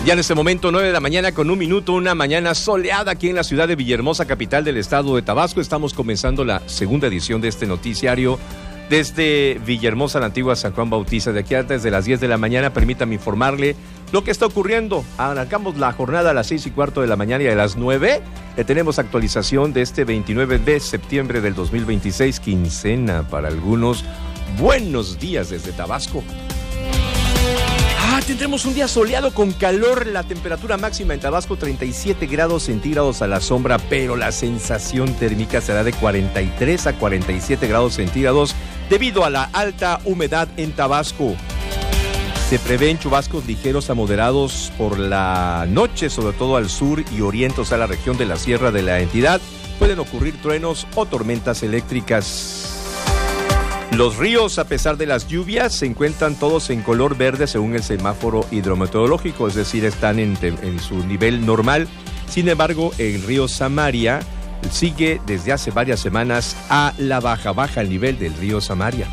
Ya en este momento, 9 de la mañana con 1 minuto, una mañana soleada aquí en la ciudad de Villahermosa, capital del estado de Tabasco. Estamos comenzando la segunda edición de este noticiario desde Villahermosa, la antigua San Juan Bautista. De aquí antes de las 10 de la mañana, permítame informarle lo que está ocurriendo. Arrancamos la jornada a las 6:15 de la mañana y a las 9 le tenemos actualización de este 29 de septiembre del 2026, quincena para algunos. Buenos días desde Tabasco. Tendremos un día soleado con calor, la temperatura máxima en Tabasco 37 grados centígrados a la sombra, pero la sensación térmica será de 43 a 47 grados centígrados debido a la alta humedad en Tabasco. Se prevén chubascos ligeros a moderados por la noche, sobre todo al sur y oriente, o sea, la región de la sierra de la entidad. Pueden ocurrir truenos o tormentas eléctricas. Los ríos, a pesar de las lluvias, se encuentran todos en color verde según el semáforo hidrometeorológico, es decir, están en su nivel normal. Sin embargo, el río Samaria sigue desde hace varias semanas a la baja el nivel del río Samaria.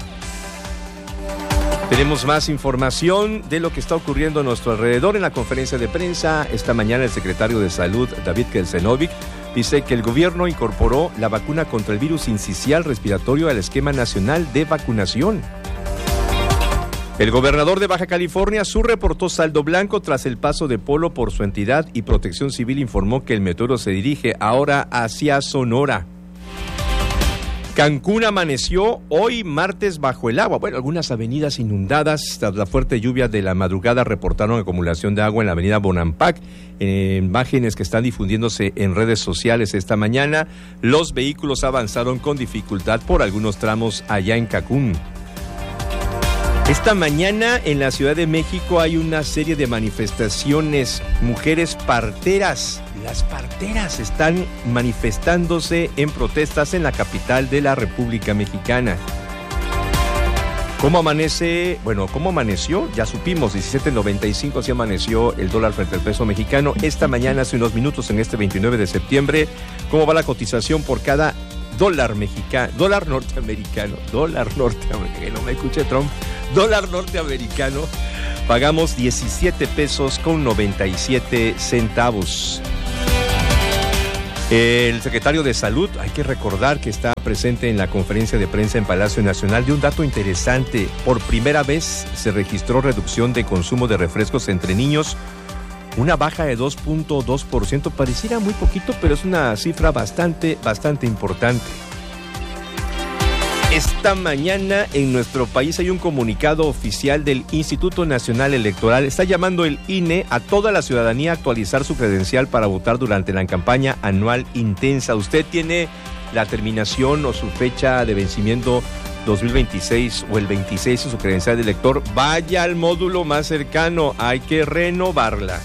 Tenemos más información de lo que está ocurriendo a nuestro alrededor. En la conferencia de prensa esta mañana, el secretario de Salud, David Kelcenovic, dice que el gobierno incorporó la vacuna contra el virus sincicial respiratorio al esquema nacional de vacunación. El gobernador de Baja California Sur reportó saldo blanco tras el paso de Polo por su entidad, y Protección Civil informó que el meteoro se dirige ahora hacia Sonora. Cancún amaneció hoy martes bajo el agua. Bueno, algunas avenidas inundadas tras la fuerte lluvia de la madrugada reportaron acumulación de agua en la avenida Bonampak. En imágenes que están difundiéndose en redes sociales esta mañana, los vehículos avanzaron con dificultad por algunos tramos allá en Cancún. Esta mañana en la Ciudad de México hay una serie de manifestaciones. Mujeres parteras, las parteras están manifestándose en protestas en la capital de la República Mexicana. ¿Cómo amanece? Bueno, ¿cómo amaneció? Ya supimos, 17.95 así amaneció el dólar frente al peso mexicano. Esta mañana, hace unos minutos, en este 29 de septiembre, ¿cómo va la cotización por cada dólar mexicano? Dólar norteamericano, que no me escuche Trump. Dólar norteamericano, pagamos 17 pesos con 97 centavos. El secretario de Salud, hay que recordar que está presente en la conferencia de prensa en Palacio Nacional, de un dato interesante. Por primera vez se registró reducción de consumo de refrescos entre niños, una baja de 2.2%. Pareciera muy poquito, pero es una cifra bastante importante. Esta mañana en nuestro país hay un comunicado oficial del Instituto Nacional Electoral. Está llamando el INE a toda la ciudadanía a actualizar su credencial para votar durante la campaña anual intensa. Usted tiene la terminación o su fecha de vencimiento 2026 o el 26 de su credencial de elector. Vaya al módulo más cercano, hay que renovarla.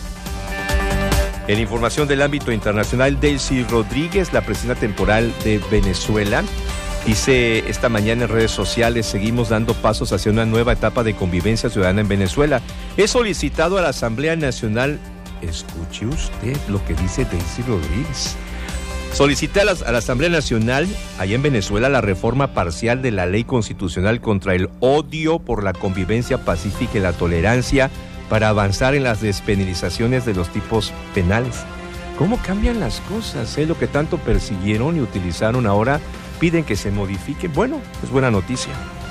En información del ámbito internacional, Delcy Rodríguez, la presidenta temporal de Venezuela, dice esta mañana en redes sociales: seguimos dando pasos hacia una nueva etapa de convivencia ciudadana en Venezuela. He solicitado a la Asamblea Nacional, escuche usted lo que dice Delcy Rodríguez, solicité a la Asamblea Nacional allá en Venezuela la reforma parcial de la ley constitucional contra el odio por la convivencia pacífica y la tolerancia para avanzar en las despenalizaciones de los tipos penales. ¿Cómo cambian las cosas? Lo que tanto persiguieron y utilizaron ahora piden que se modifique. Bueno, es buena noticia.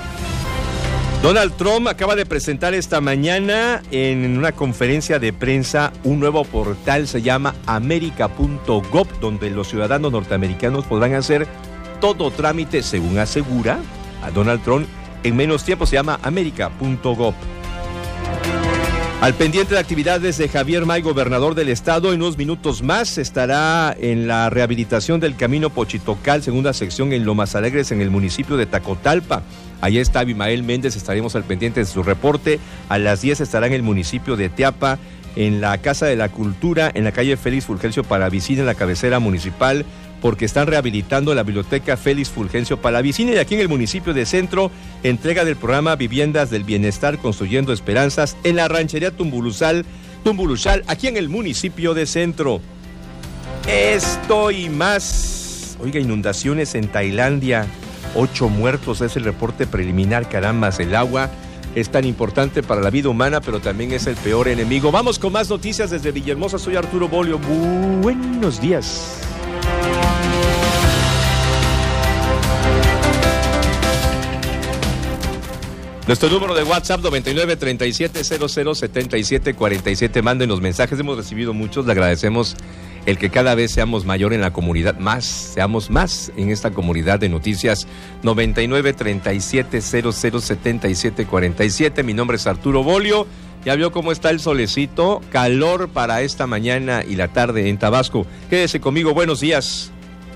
Donald Trump acaba de presentar esta mañana en una conferencia de prensa un nuevo portal, se llama America.gov, donde los ciudadanos norteamericanos podrán hacer todo trámite, según asegura a Donald Trump, en menos tiempo. Se llama America.gov. Al pendiente de actividades de Javier May, gobernador del estado, en unos minutos más estará en la rehabilitación del camino Pochitocal, segunda sección en Lomas Alegres, en el municipio de Tacotalpa. Allá está Abimael Méndez, estaremos al pendiente de su reporte. A las 10 estará en el municipio de Teapa, en la Casa de la Cultura, en la calle Félix Fulgencio Palavicini, en la cabecera municipal, porque están rehabilitando la biblioteca Félix Fulgencio Palavicini. Y aquí en el municipio de Centro, entrega del programa Viviendas del Bienestar Construyendo Esperanzas en la ranchería Tumbuluchal, aquí en el municipio de Centro. Esto y más. Oiga, inundaciones en Tailandia, 8 muertos es el reporte preliminar. Carambas, el agua es tan importante para la vida humana, pero también es el peor enemigo. Vamos con más noticias desde Villahermosa. Soy Arturo Bolio. Buenos días. Nuestro número de WhatsApp 9937007747. Manden los mensajes, hemos recibido muchos, le agradecemos el que cada vez seamos mayor en la comunidad, seamos más en esta comunidad de noticias. 9937007747. Mi nombre es Arturo Bolio. Ya vio cómo está el solecito, calor para esta mañana y la tarde en Tabasco. Quédese conmigo, buenos días.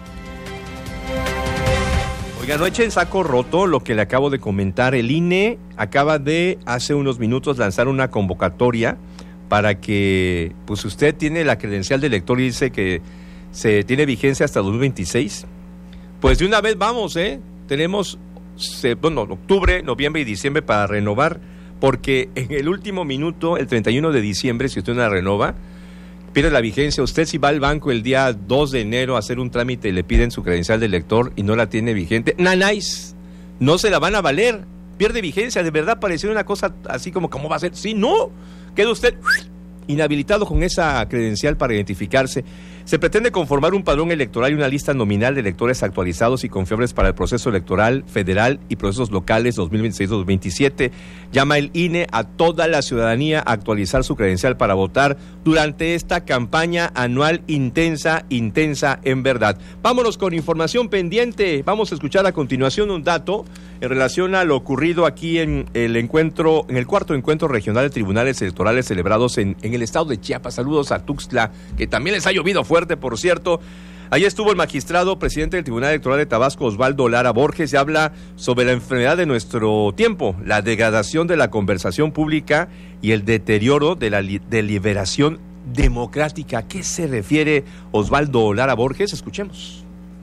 No echen saco roto lo que le acabo de comentar. El INE acaba de, hace unos minutos, lanzar una convocatoria para que, pues usted tiene la credencial de elector y dice que se tiene vigencia hasta 2026. Pues de una vez vamos, tenemos, octubre, noviembre y diciembre para renovar, porque en el último minuto, el 31 de diciembre, si usted no la renova, pierde la vigencia. Usted, si va al banco el día 2 de enero a hacer un trámite y le piden su credencial de elector y no la tiene vigente, ¡nanáis! No se la van a valer, pierde vigencia. De verdad pareció una cosa así como, ¿cómo va a ser? Sí, no, queda usted inhabilitado con esa credencial para identificarse. Se pretende conformar un padrón electoral y una lista nominal de electores actualizados y confiables para el proceso electoral federal y procesos locales 2026-2027. Llama el INE a toda la ciudadanía a actualizar su credencial para votar durante esta campaña anual intensa en verdad. Vámonos con información pendiente. Vamos a escuchar a continuación un dato en relación a lo ocurrido aquí en el cuarto encuentro regional de tribunales electorales celebrados en el estado de Chiapas. Saludos a Tuxtla, que también les ha llovido fuerte, por cierto. Allí estuvo el magistrado presidente del Tribunal Electoral de Tabasco, Osvaldo Lara Borges, y habla sobre la enfermedad de nuestro tiempo, la degradación de la conversación pública y el deterioro de la deliberación democrática. ¿A qué se refiere Osvaldo Lara Borges? Escuchemos.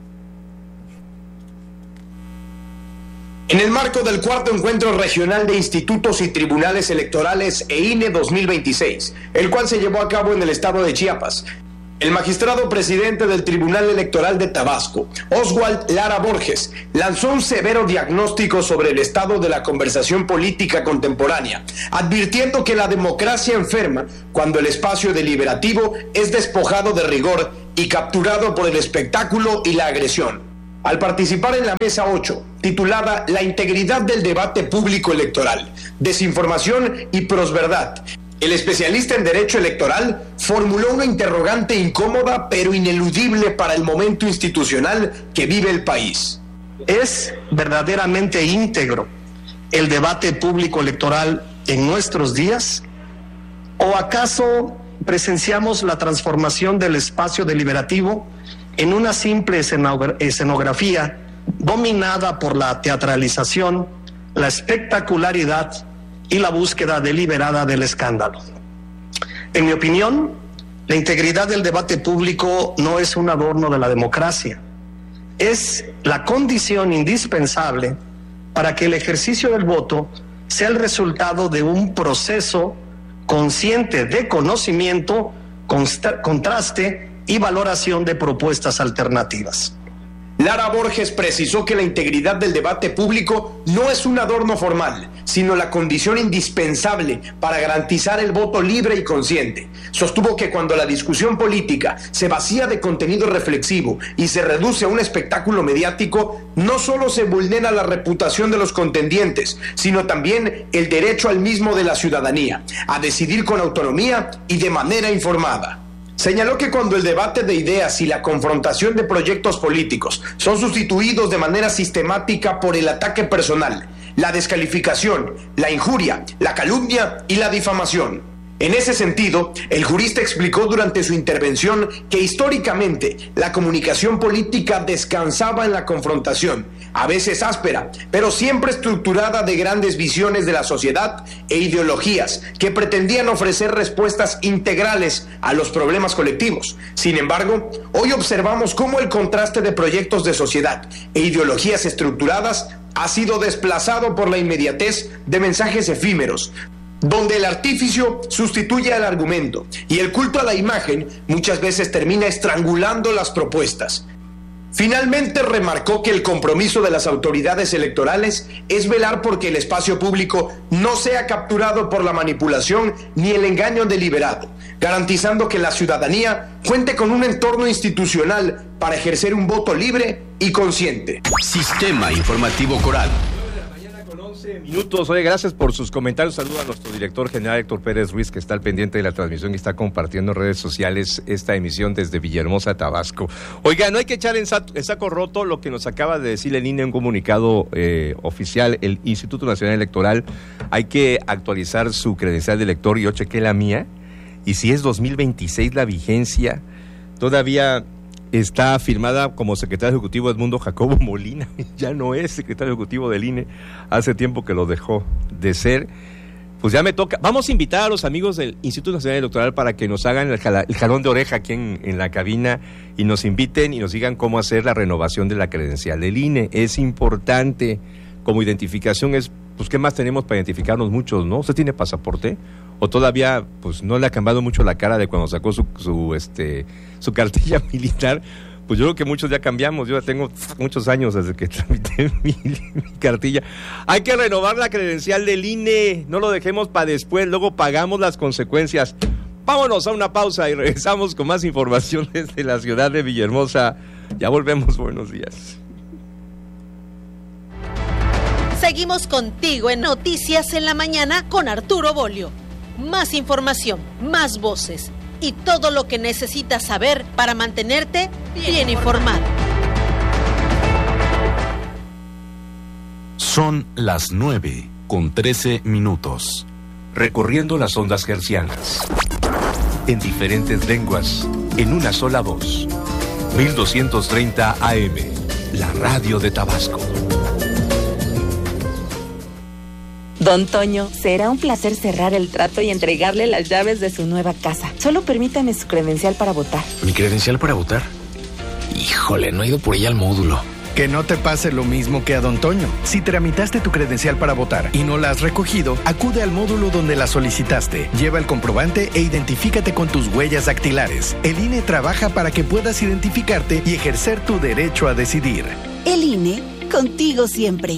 En el marco del cuarto encuentro regional de institutos y tribunales electorales INE 2026, el cual se llevó a cabo en el estado de Chiapas, el magistrado presidente del Tribunal Electoral de Tabasco, Oswald Lara Borges, lanzó un severo diagnóstico sobre el estado de la conversación política contemporánea, advirtiendo que la democracia enferma cuando el espacio deliberativo es despojado de rigor y capturado por el espectáculo y la agresión. Al participar en la mesa 8, titulada La integridad del debate público electoral, desinformación y posverdad, el especialista en derecho electoral formuló una interrogante incómoda pero ineludible para el momento institucional que vive el país. ¿Es verdaderamente íntegro el debate público electoral en nuestros días? ¿O acaso presenciamos la transformación del espacio deliberativo en una simple escenografía dominada por la teatralización, la espectacularidad y la búsqueda deliberada del escándalo? En mi opinión, la integridad del debate público no es un adorno de la democracia, es la condición indispensable para que el ejercicio del voto sea el resultado de un proceso consciente de conocimiento, contraste y valoración de propuestas alternativas. Lara Borges precisó que la integridad del debate público no es un adorno formal, sino la condición indispensable para garantizar el voto libre y consciente. Sostuvo que cuando la discusión política se vacía de contenido reflexivo y se reduce a un espectáculo mediático, no solo se vulnera la reputación de los contendientes, sino también el derecho al mismo de la ciudadanía, a decidir con autonomía y de manera informada. Señaló que cuando el debate de ideas y la confrontación de proyectos políticos son sustituidos de manera sistemática por el ataque personal, la descalificación, la injuria, la calumnia y la difamación. En ese sentido, el jurista explicó durante su intervención que históricamente la comunicación política descansaba en la confrontación, a veces áspera, pero siempre estructurada de grandes visiones de la sociedad e ideologías que pretendían ofrecer respuestas integrales a los problemas colectivos. Sin embargo, hoy observamos cómo el contraste de proyectos de sociedad e ideologías estructuradas ha sido desplazado por la inmediatez de mensajes efímeros, donde el artificio sustituye al argumento y el culto a la imagen muchas veces termina estrangulando las propuestas. Finalmente remarcó que el compromiso de las autoridades electorales es velar porque el espacio público no sea capturado por la manipulación ni el engaño deliberado, garantizando que la ciudadanía cuente con un entorno institucional para ejercer un voto libre y consciente. Sistema Informativo Coral. Minutos. Oye, gracias por sus comentarios. Saludo a nuestro director general Héctor Pérez Ruiz, que está al pendiente de la transmisión y está compartiendo en redes sociales esta emisión desde Villahermosa, Tabasco. Oiga, no hay que echar en saco roto lo que nos acaba de decir el INE en un comunicado oficial, el Instituto Nacional Electoral. Hay que actualizar su credencial de elector. Yo chequé la mía y si es 2026 la vigencia, todavía está firmada como secretario ejecutivo Edmundo Jacobo Molina. Ya no es secretario ejecutivo del INE, hace tiempo que lo dejó de ser. Pues ya me toca. Vamos a invitar a los amigos del Instituto Nacional Electoral para que nos hagan el jalón de oreja aquí en la cabina y nos inviten y nos digan cómo hacer la renovación de la credencial del INE. Es importante como identificación. Pues ¿qué más tenemos para identificarnos? Muchos, ¿no? ¿Usted tiene pasaporte? ¿O todavía pues no le ha cambiado mucho la cara de cuando sacó su cartilla militar? Pues yo creo que muchos ya cambiamos. Yo ya tengo muchos años desde que tramité mi cartilla. Hay que renovar la credencial del INE. No lo dejemos para después, luego pagamos las consecuencias. Vámonos a una pausa y regresamos con más información desde la ciudad de Villahermosa. Ya volvemos. Buenos días. Seguimos contigo en Noticias en la Mañana con Arturo Bolio. Más información, más voces y todo lo que necesitas saber para mantenerte bien informado. Son las 9:13. Recorriendo las ondas hercianas. En diferentes lenguas, en una sola voz. 1230 AM, la radio de Tabasco. Don Toño, será un placer cerrar el trato y entregarle las llaves de su nueva casa. Solo permítame su credencial para votar. ¿Mi credencial para votar? Híjole, no he ido por ella al módulo. Que no te pase lo mismo que a Don Toño. Si tramitaste tu credencial para votar y no la has recogido, acude al módulo donde la solicitaste. Lleva el comprobante e identifícate con tus huellas dactilares. El INE trabaja para que puedas identificarte y ejercer tu derecho a decidir. El INE, contigo siempre.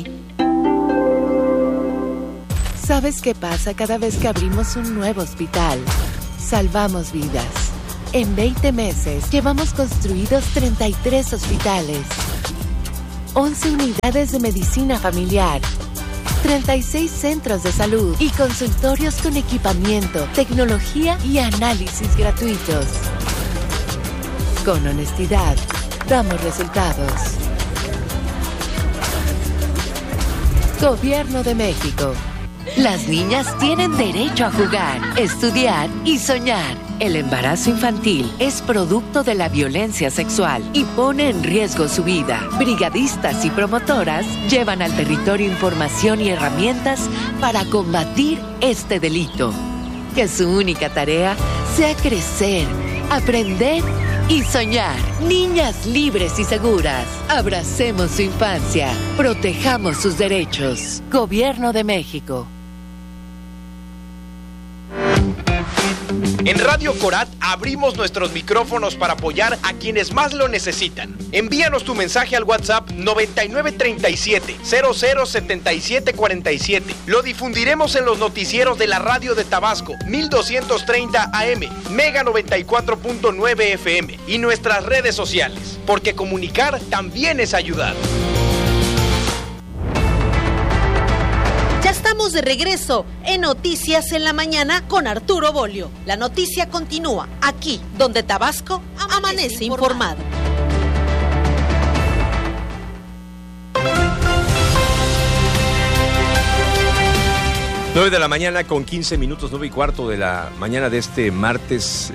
¿Sabes qué pasa cada vez que abrimos un nuevo hospital? Salvamos vidas. En 20 meses llevamos construidos 33 hospitales, 11 unidades de medicina familiar, 36 centros de salud y consultorios con equipamiento, tecnología y análisis gratuitos. Con honestidad, damos resultados. Gobierno de México. Las niñas tienen derecho a jugar, estudiar y soñar. El embarazo infantil es producto de la violencia sexual y pone en riesgo su vida. Brigadistas y promotoras llevan al territorio información y herramientas para combatir este delito. Que su única tarea sea crecer, aprender y soñar. Niñas libres y seguras. Abracemos su infancia. Protejamos sus derechos. Gobierno de México. En Radio Corat abrimos nuestros micrófonos para apoyar a quienes más lo necesitan. Envíanos tu mensaje al WhatsApp 9937-007747. Lo difundiremos en los noticieros de la radio de Tabasco, 1230 AM, Mega 94.9 FM y nuestras redes sociales, porque comunicar también es ayudar. Ya estamos de regreso en Noticias en la Mañana con Arturo Bolio. La noticia continúa aquí, donde Tabasco amanece informado. 9 de la mañana con 15 minutos, 9:15 de la mañana de este martes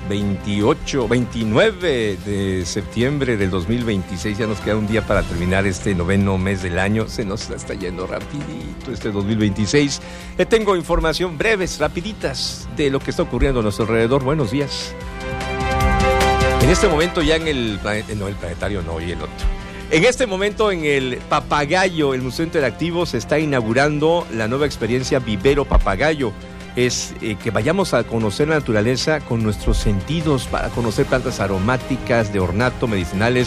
29 de septiembre del 2026. Ya nos queda un día para terminar este noveno mes del año. Se nos está yendo rapidito este 2026. Tengo información breves, rapiditas, de lo que está ocurriendo a nuestro alrededor. Buenos días. En este momento ya en el planetario no, y el otro. En este momento en el Papagayo, el Museo Interactivo, se está inaugurando la nueva experiencia Vivero Papagayo. Es que vayamos a conocer la naturaleza con nuestros sentidos, para conocer plantas aromáticas, de ornato, medicinales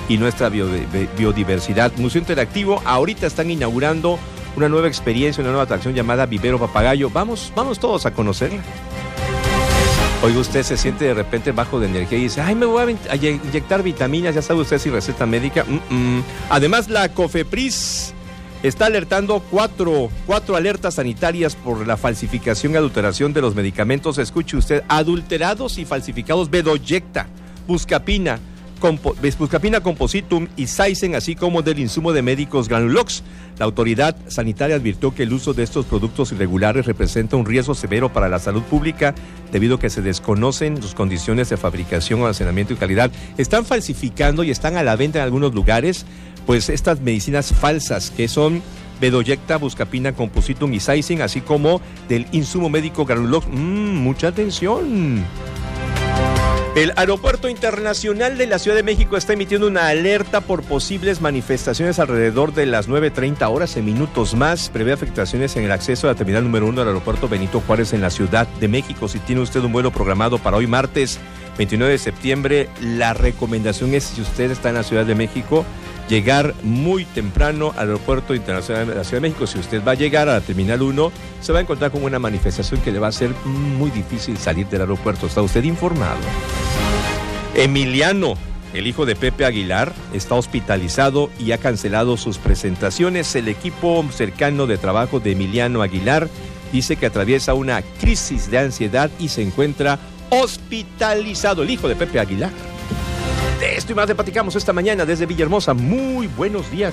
y nuestra biodiversidad. Museo Interactivo, ahorita están inaugurando una nueva experiencia, una nueva atracción llamada Vivero Papagayo. Vamos todos a conocerla. Oiga, usted se siente de repente bajo de energía y dice, ay, me voy a inyectar vitaminas, ya sabe usted si receta médica. Además, la COFEPRIS está alertando cuatro alertas sanitarias por la falsificación y adulteración de los medicamentos. Escuche usted, adulterados y falsificados Bedoyecta, Buscapina Compositum y Saizen, así como del insumo de médicos Granulox. La autoridad sanitaria advirtió que el uso de estos productos irregulares representa un riesgo severo para la salud pública debido a que se desconocen sus condiciones de fabricación, almacenamiento y calidad. Están falsificando y están a la venta en algunos lugares pues estas medicinas falsas que son Bedoyecta, Buscapina Compositum y Saizen, así como del insumo médico Granulox. Mucha atención. El Aeropuerto Internacional de la Ciudad de México está emitiendo una alerta por posibles manifestaciones alrededor de las 9:30 horas, en minutos más. Prevé afectaciones en el acceso a la terminal número 1 del Aeropuerto Benito Juárez en la Ciudad de México. Si tiene usted un vuelo programado para hoy martes 29 de septiembre, la recomendación es, si usted está en la Ciudad de México, llegar muy temprano al Aeropuerto Internacional de la Ciudad de México. Si usted va a llegar a la Terminal 1, se va a encontrar con una manifestación que le va a ser muy difícil salir del aeropuerto. ¿Está usted informado? Emiliano, el hijo de Pepe Aguilar, está hospitalizado y ha cancelado sus presentaciones. El equipo cercano de trabajo de Emiliano Aguilar dice que atraviesa una crisis de ansiedad y se encuentra hospitalizado. El hijo de Pepe Aguilar. De esto y más le platicamos esta mañana desde Villahermosa. Muy buenos días.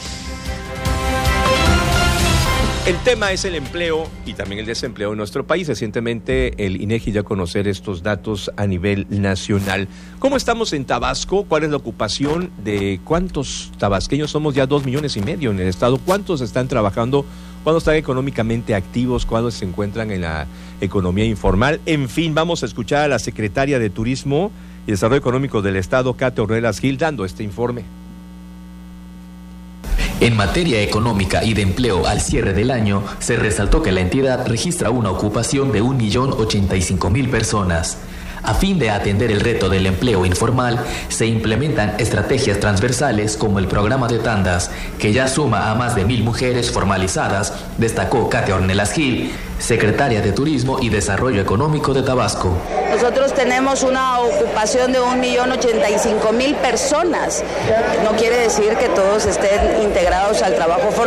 El tema es el empleo y también el desempleo en nuestro país. Recientemente el INEGI dio a conocer estos datos a nivel nacional. ¿Cómo estamos en Tabasco? ¿Cuál es la ocupación de cuántos tabasqueños? Somos ya 2,5 millones en el estado. ¿Cuántos están trabajando? ¿Cuántos están económicamente activos? ¿Cuántos se encuentran en la economía informal? En fin, vamos a escuchar a la secretaria de Turismo y Desarrollo Económico del Estado, Katia Ornelas Gil, dando este informe. En materia económica y de empleo al cierre del año, se resaltó que la entidad registra una ocupación de 1.085.000 personas. A fin de atender el reto del empleo informal, se implementan estrategias transversales como el programa de tandas, que ya suma a más de 1.000 mujeres formalizadas, destacó Katia Ornelas Gil, secretaria de Turismo y Desarrollo Económico de Tabasco. Nosotros tenemos una ocupación de 1.085.000 personas. No quiere decir que todos estén integrados al trabajo formal.